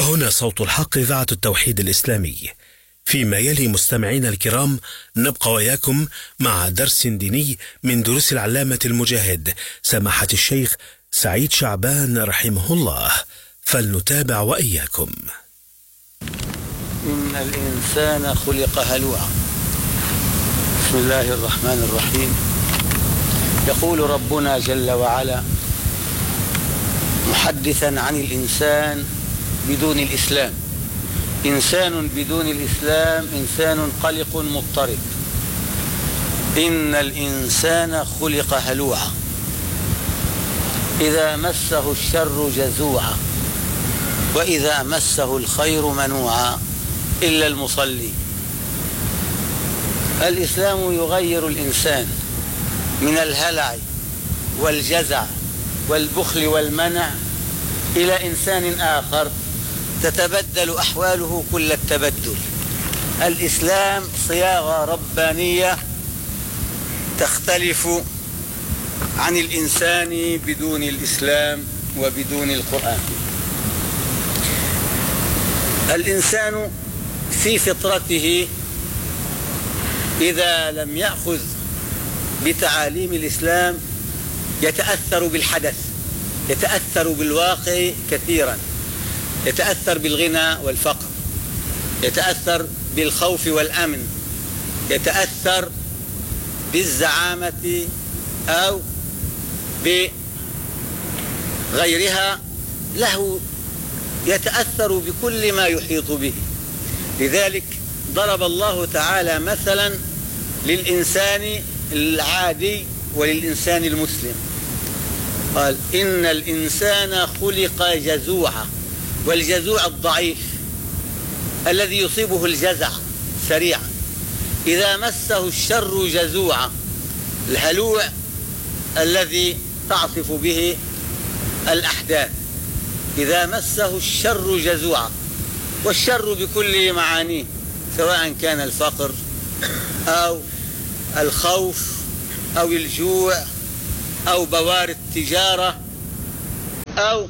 هنا صوت الحق إذاعة التوحيد الإسلامي. فيما يلي مستمعينا الكرام نبقى وياكم مع درس ديني من دروس العلامة المجاهد سماحة الشيخ سعيد شعبان رحمه الله، فلنتابع وإياكم. إن الإنسان خلق هلوعا. بسم الله الرحمن الرحيم. يقول ربنا جل وعلا محدثا عن الإنسان بدون الإسلام: إنسان بدون الإسلام إنسان قلق مضطرب. إن الإنسان خلق هلوعا إذا مسه الشر جزوعا وإذا مسه الخير منوعا إلا المصلي. الإسلام يغير الإنسان من الهلع والجزع والبخل والمنع إلى إنسان آخر تتبدل أحواله كل التبدل. الإسلام صياغة ربانية تختلف عن الإنسان بدون الإسلام وبدون القرآن. الإنسان في فطرته إذا لم يأخذ بتعاليم الإسلام يتأثر بالحدث، يتأثر بالواقع كثيرا، يتأثر بالغنى والفقر، يتأثر بالخوف والأمن، يتأثر بالزعامة أو بغيرها، له يتأثر بكل ما يحيط به. لذلك ضرب الله تعالى مثلا للإنسان العادي وللإنسان المسلم، قال: إن الإنسان خلق جزوعا. والجزوع الضعيف الذي يصيبه الجزع سريعا. إذا مسه الشر جزوعا، الهلوع الذي تعصف به الأحداث. إذا مسه الشر جزوعا، والشر بكل معانيه، سواء كان الفقر أو الخوف أو الجوع أو بوار التجارة أو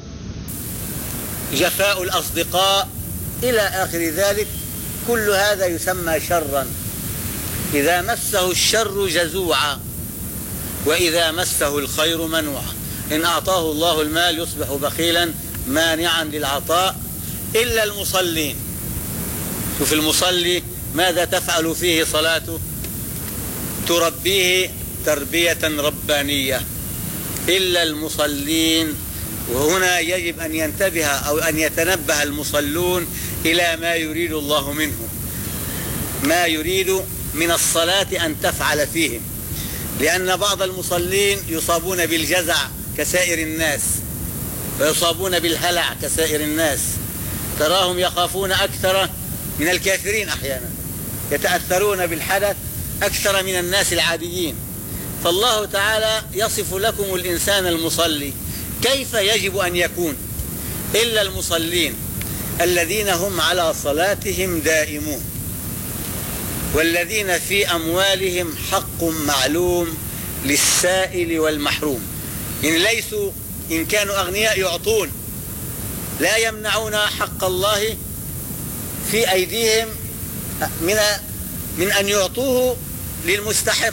جفاء الأصدقاء إلى آخر ذلك، كل هذا يسمى شرا. إذا مسه الشر جزوعا وإذا مسه الخير منوعا. إن أعطاه الله المال يصبح بخيلا مانعا للعطاء إلا المصلين. شوف المصلي ماذا تفعل فيه صلاته؟ تربيه تربية ربانية. إلا المصلين. وهنا يجب أن ينتبه أو أن يتنبه المصلون إلى ما يريد الله منهم، ما يريد من الصلاة أن تفعل فيهم. لأن بعض المصلين يصابون بالجزع كسائر الناس، ويصابون بالهلع كسائر الناس. تراهم يخافون أكثر من الكافرين أحيانا، يتأثرون بالحدث أكثر من الناس العاديين. فالله تعالى يصف لكم الإنسان المصلي كيف يجب أن يكون. إلا المصلين الذين هم على صلاتهم دائمون، والذين في أموالهم حق معلوم للسائل والمحروم. إن كانوا أغنياء يعطون، لا يمنعون حق الله في أيديهم من أن يعطوه للمستحق.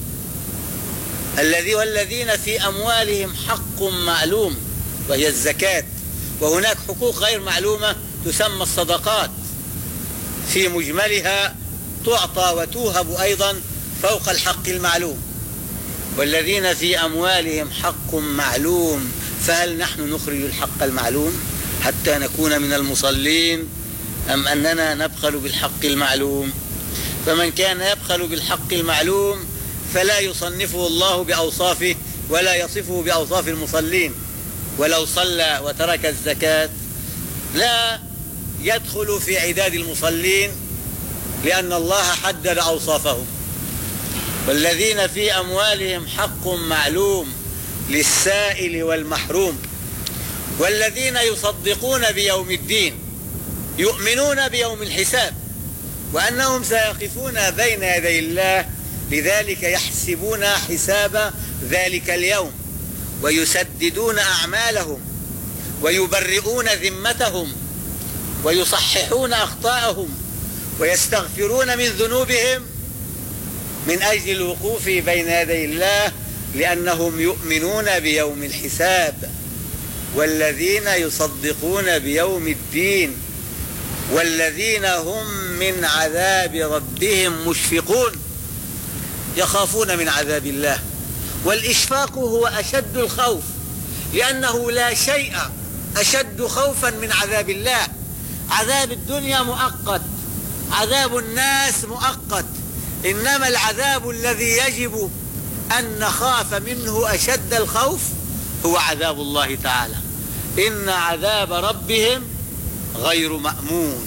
والذين في أموالهم حق معلوم وهي الزكاة. وهناك حقوق غير معلومة تسمى الصدقات، في مجملها تعطى وتوهب أيضا فوق الحق المعلوم. والذين في أموالهم حق معلوم، فهل نحن نخرج الحق المعلوم حتى نكون من المصلين، أم أننا نبخل بالحق المعلوم؟ فمن كان يبخل بالحق المعلوم فلا يصنفه الله بأوصافه ولا يصفه بأوصاف المصلين. ولو صلى وترك الزكاة لا يدخل في عداد المصلين، لأن الله حدد أوصافهم. والذين في أموالهم حق معلوم للسائل والمحروم. والذين يصدقون بيوم الدين، يؤمنون بيوم الحساب وأنهم سيقفون بين يدي الله، لذلك يحسبون حساب ذلك اليوم ويسددون أعمالهم ويبرئون ذمتهم ويصححون أخطاءهم ويستغفرون من ذنوبهم من أجل الوقوف بين يدي الله، لأنهم يؤمنون بيوم الحساب، والذين يصدقون بيوم الدين، والذين هم من عذاب ربهم مشفقون، يخافون من عذاب الله. والإشفاق هو أشد الخوف، لأنه لا شيء أشد خوفا من عذاب الله. عذاب الدنيا مؤقت، عذاب الناس مؤقت، إنما العذاب الذي يجب أن نخاف منه أشد الخوف هو عذاب الله تعالى. إن عذاب ربهم غير مأمون،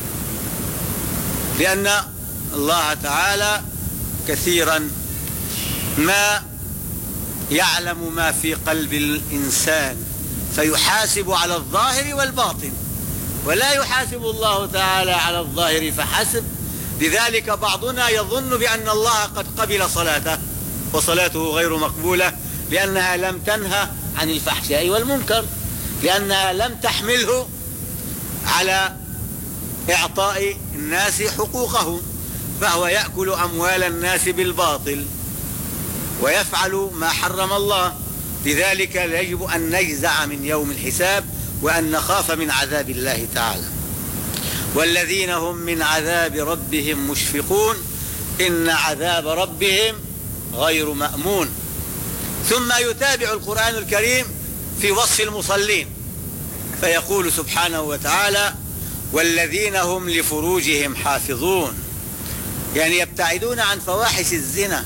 لأن الله تعالى كثيرا ما يعلم ما في قلب الإنسان فيحاسب على الظاهر والباطن، ولا يحاسب الله تعالى على الظاهر فحسب. لذلك بعضنا يظن بأن الله قد قبل صلاته وصلاته غير مقبولة، لأنها لم تنهى عن الفحشاء والمنكر، لأنها لم تحمله على إعطاء الناس حقوقهم، فهو يأكل أموال الناس بالباطل ويفعل ما حرم الله. لذلك يجب أن نجزع من يوم الحساب وأن نخاف من عذاب الله تعالى. والذين هم من عذاب ربهم مشفقون، إن عذاب ربهم غير مأمون. ثم يتابع القرآن الكريم في وصف المصلين فيقول سبحانه وتعالى: والذين هم لفروجهم حافظون، يعني يبتعدون عن فواحش الزنا،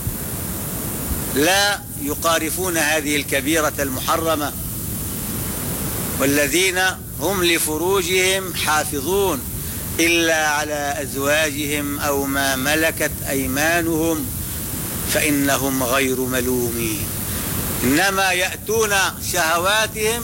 لا يقارفون هذه الكبيرة المحرمة. والذين هم لفروجهم حافظون إلا على أزواجهم أو ما ملكت أيمانهم فإنهم غير ملومين. إنما يأتون شهواتهم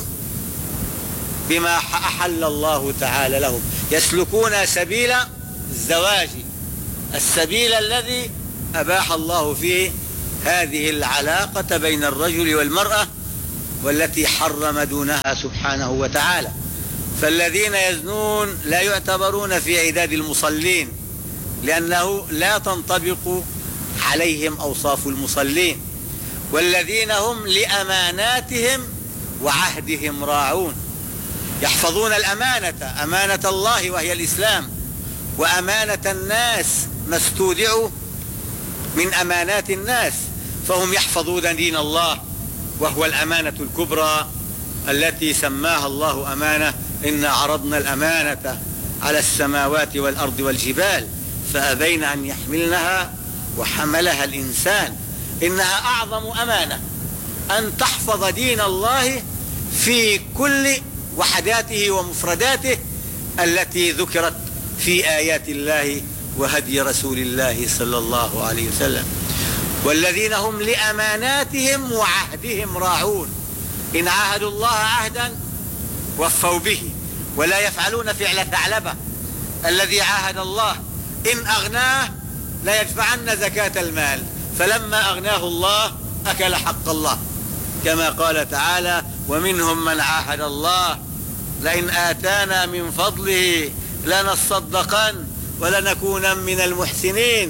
بما أحل الله تعالى لهم، يسلكون سبيل الزواج، السبيل الذي أباح الله فيه هذه العلاقة بين الرجل والمرأة، والتي حرم دونها سبحانه وتعالى. فالذين يزنون لا يعتبرون في عداد المصلين، لأنه لا تنطبق عليهم أوصاف المصلين. والذين هم لأماناتهم وعهدهم راعون، يحفظون الأمانة، أمانة الله وهي الإسلام، وأمانة الناس ما استودعوا من أمانات الناس، فهم يحفظون دين الله وهو الأمانة الكبرى التي سماها الله أمانة: إنا عرضنا الأمانة على السماوات والأرض والجبال فأبين أن يحملنها وحملها الإنسان. إنها أعظم أمانة، أن تحفظ دين الله في كل وحداته ومفرداته التي ذكرت في آيات الله وهدي رسول الله صلى الله عليه وسلم. والذين هم لأماناتهم وعهدهم راعون، إن عاهدوا الله عهدا وفوا به، ولا يفعلون فعل ثعلبة الذي عاهد الله إن أغناه لا يدفعن زكاة المال، فلما أغناه الله أكل حق الله، كما قال تعالى: ومنهم من عاهد الله لئن آتانا من فضله لنصدقن ولنكونن من المحسنين،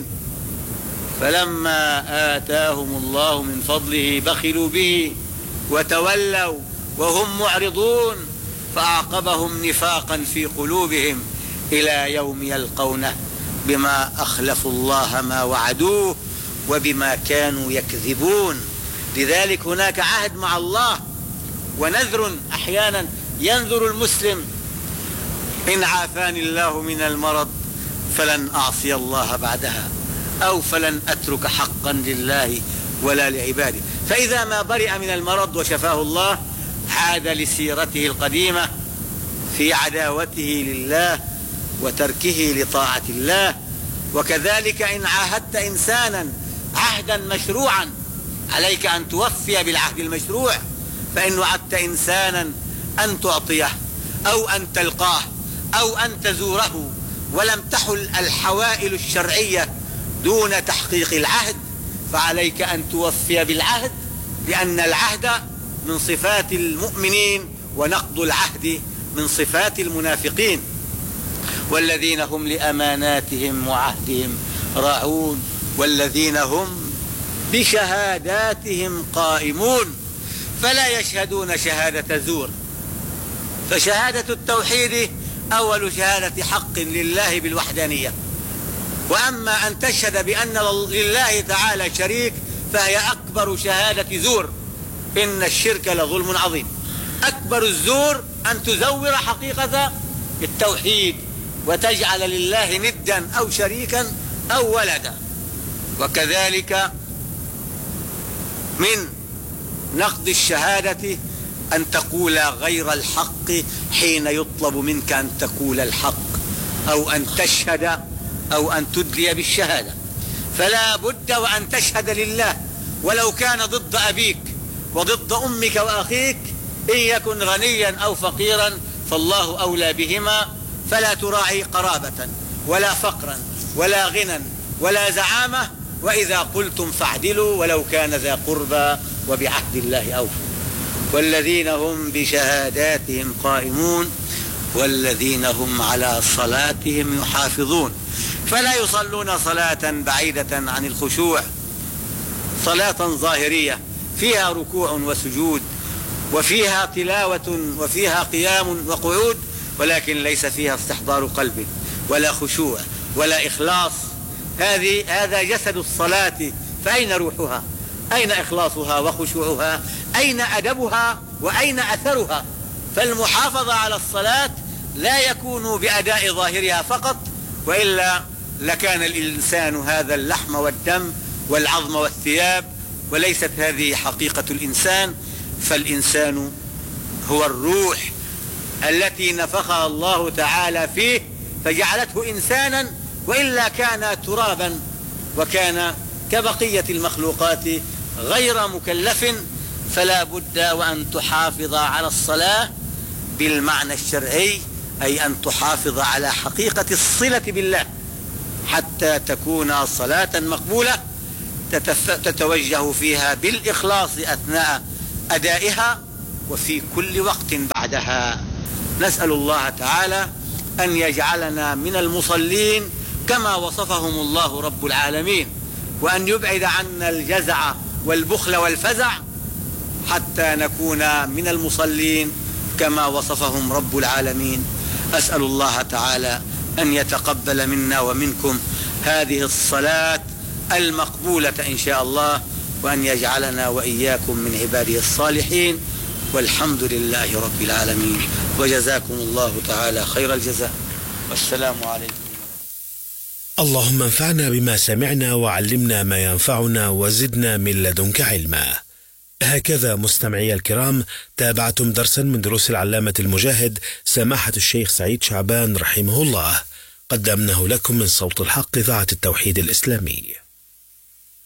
فلما آتاهم الله من فضله بخلوا به وتولوا وهم معرضون، فأعقبهم نفاقا في قلوبهم إلى يوم يلقونه بما أخلفوا الله ما وعدوه وبما كانوا يكذبون. لذلك هناك عهد مع الله ونذر، أحيانا ينذر المسلم: إن عافاني الله من المرض فلن أعصي الله بعدها، أو فلن أترك حقا لله ولا لعباده. فإذا ما برئ من المرض وشفاه الله عاد لسيرته القديمة في عداوته لله وتركه لطاعة الله. وكذلك إن عاهدت إنسانا عهدا مشروعا عليك أن توفي بالعهد المشروع، فإن وعدت إنسانا أن تعطيه أو أن تلقاه أو أن تزوره ولم تحل الحوائل الشرعية دون تحقيق العهد، فعليك أن توفي بالعهد، لأن العهد من صفات المؤمنين ونقض العهد من صفات المنافقين. والذين هم لأماناتهم وعهدهم راعون والذين هم بشهاداتهم قائمون فلا يشهدون شهادة زور. فشهادة التوحيد أول شهادة حق لله بالوحدانية، وأما أن تشهد بأن لله تعالى شريك فهي أكبر شهادة زور. إن الشرك لظلم عظيم. أكبر الزور أن تزور حقيقة التوحيد وتجعل لله ندا أو شريكا أو ولدا. وكذلك من نقض الشهادة أن تقول غير الحق حين يطلب منك أن تقول الحق أو أن تشهد أو أن تدلي بالشهادة. فلا بد وأن تشهد لله ولو كان ضد أبيك وضد أمك وأخيك، إن يكن غنيا أو فقيرا فالله أولى بهما، فلا تراعي قرابة ولا فقرا ولا غنى ولا زعامة، وإذا قلتم فاعدلوا ولو كان ذا قربى وبعهد الله أوفوا. والذين هم بشهاداتهم قائمون والذين هم على صلاتهم يحافظون. فلا يصلون صلاة بعيدة عن الخشوع، صلاة ظاهرية فيها ركوع وسجود وفيها تلاوة وفيها قيام وقعود، ولكن ليس فيها استحضار قلب ولا خشوع ولا إخلاص. هذا جسد الصلاة، فأين روحها؟ أين إخلاصها وخشوعها؟ أين أدبها وأين أثرها؟ فالمحافظة على الصلاة لا يكون بأداء ظاهرها فقط، وإلا لكان الإنسان هذا اللحم والدم والعظم والثياب، وليست هذه حقيقة الإنسان. فالإنسان هو الروح التي نفخها الله تعالى فيه فجعلته إنسانا، وإلا كان ترابا وكان كبقية المخلوقات غير مكلف. فلا بد وأن تحافظ على الصلاة بالمعنى الشرعي، أي أن تحافظ على حقيقة الصلة بالله حتى تكون صلاة مقبولة تتوجه فيها بالإخلاص أثناء أدائها وفي كل وقت بعدها. نسأل الله تعالى أن يجعلنا من المصلين كما وصفهم الله رب العالمين، وأن يبعد عنا الجزع والبخل والفزع حتى نكون من المصلين كما وصفهم رب العالمين. أسأل الله تعالى أن يتقبل منا ومنكم هذه الصلاة المقبولة إن شاء الله، وأن يجعلنا وإياكم من عباده الصالحين، والحمد لله رب العالمين، وجزاكم الله تعالى خير الجزاء، والسلام عليكم. اللهم انفعنا بما سمعنا وعلمنا ما ينفعنا وزدنا من لدنك علما. هكذا مستمعي الكرام تابعتم درسا من دروس العلامة المجاهد سماحة الشيخ سعيد شعبان رحمه الله، قدمناه لكم من صوت الحق إذاعة التوحيد الإسلامي.